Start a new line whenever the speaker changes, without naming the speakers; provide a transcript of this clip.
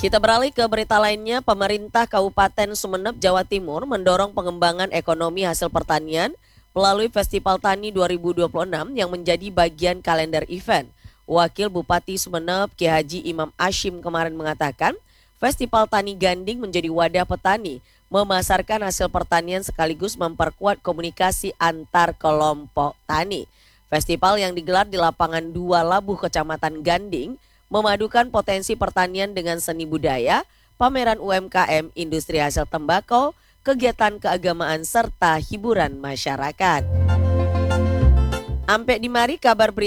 Kita beralih ke berita lainnya, pemerintah Kabupaten Sumeneb, Jawa Timur mendorong pengembangan ekonomi hasil pertanian melalui Festival Tani 2026 yang menjadi bagian kalender event. Wakil Bupati Sumeneb, Ki Haji Imam Ashim kemarin mengatakan, Festival Tani Ganding menjadi wadah petani, memasarkan hasil pertanian sekaligus memperkuat komunikasi antar kelompok tani. Festival yang digelar di lapangan 2 Labuh Kecamatan Ganding memadukan potensi pertanian dengan seni budaya, pameran UMKM, industri hasil tembakau, kegiatan keagamaan serta hiburan masyarakat. Ampe di mari kabar berita